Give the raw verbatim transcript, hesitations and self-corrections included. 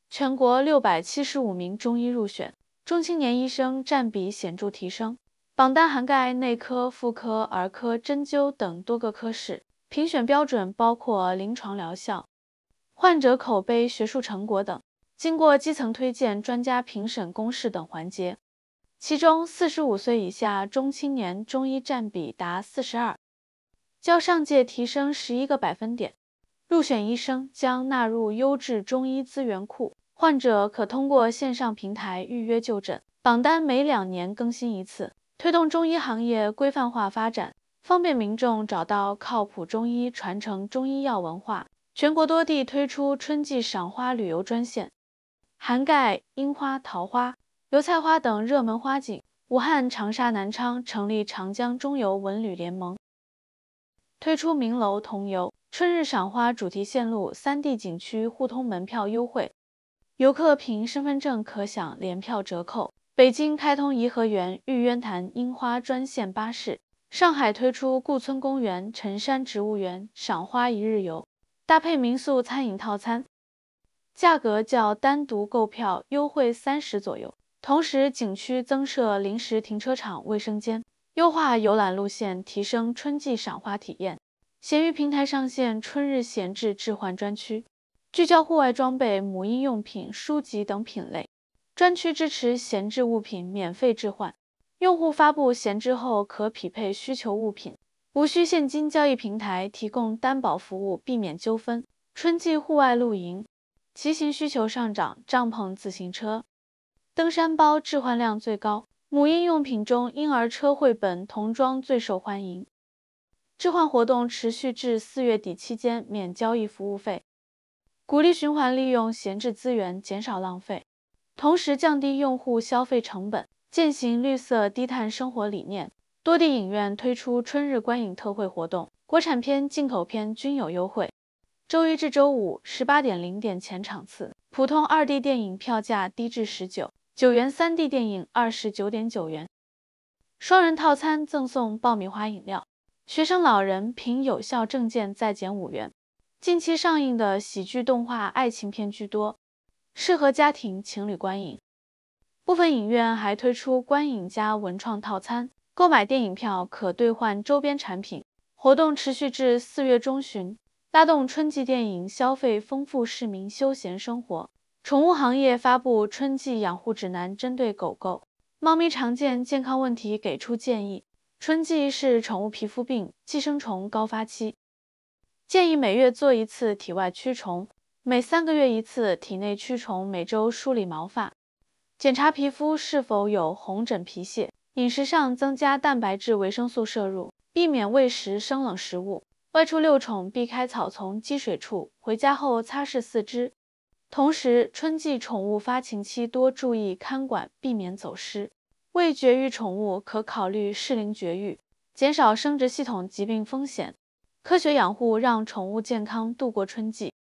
全国六百七十五名中医入选，中青年医生占比显著提升。榜单涵盖内科、妇科、儿科、针灸等多个科室，评选标准包括临床疗效、患者口碑、学术成果等，经过基层推荐、专家评审、公示等环节。其中，四十五岁以下中青年中医占比达四十二，较上届提升十一个百分点。入选医生将纳入优质中医资源库，患者可通过线上平台预约就诊，榜单每两年更新一次，推动中医行业规范化发展，方便民众找到靠谱中医，传承中医药文化。全国多地推出春季赏花旅游专线，涵盖樱花、桃花、油菜花等热门花景。武汉、长沙、南昌成立长江中游文旅联盟，推出名楼同游、春日赏花主题线路，三地景区互通门票优惠，游客凭身份证可享联票折扣。北京开通颐和园、玉渊潭樱花专线巴士，上海推出顾村公园、辰山植物园赏花一日游，搭配民宿餐饮套餐，价格较单独购票优惠三十左右。同时，景区增设临时停车场、卫生间，优化游览路线，提升春季赏花体验。闲鱼平台上线春日闲置置换专区，聚焦户外装备、母婴用品、书籍等品类。专区支持闲置物品免费置换，用户发布闲置后可匹配需求物品，无需现金交易。平台提供担保服务，避免纠纷。春季户外露营、骑行需求上涨，帐篷、自行车、登山包置换量最高。母婴用品中，婴儿车绘本、童装最受欢迎。置换活动持续至四月底期间，免交易服务费，鼓励循环利用闲置资源，减少浪费，同时降低用户消费成本，践行绿色低碳生活理念。多地影院推出春日观影特惠活动，国产片、进口片均有优惠。周一至周五十八点零点前场次，普通 二 D 电影票价低至十九元，三 D 电影二十九点九元。双人套餐赠送爆米花饮料，学生老人凭有效证件再减五元。近期上映的喜剧动画爱情片居多，适合家庭情侣观影。部分影院还推出观影加文创套餐，购买电影票可兑换周边产品。活动持续至四月中旬，拉动春季电影消费，丰富市民休闲生活。宠物行业发布春季养护指南，针对狗狗、猫咪常见健康问题给出建议。春季是宠物皮肤病、寄生虫高发期，建议每月做一次体外驱虫，每三个月一次体内驱虫，每周梳理毛发，检查皮肤是否有红疹皮屑。饮食上增加蛋白质、维生素摄入，避免喂食生冷食物。外出遛宠避开草丛、积水处，回家后擦拭四肢。同时，春季宠物发情期多注意看管，避免走失。未绝育宠物可考虑适龄绝育，减少生殖系统疾病风险。科学养护让宠物健康度过春季。